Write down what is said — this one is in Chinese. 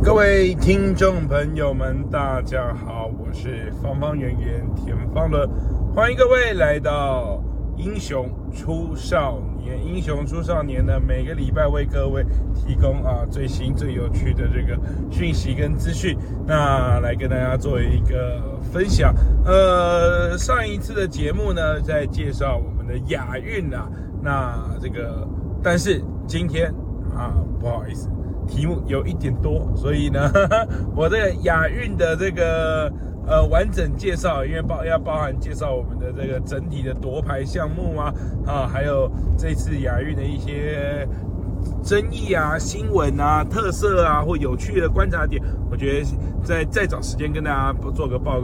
各位听众朋友们，大家好，我是方方圆圆田方伦，欢迎各位来到英雄出少年。英雄出少年呢，每个礼拜为各位提供最新最有趣的这个讯息跟资讯，那来跟大家做一个分享。上一次的节目呢，在介绍我们的亚运那这个，但是今天不好意思。题目有一点多，所以呢，我这个亚运的这个完整介绍，因为要包含介绍我们的这个整体的夺牌项目还有这次亚运的一些争议新闻特色或有趣的观察点，我觉得再找时间跟大家做个报告。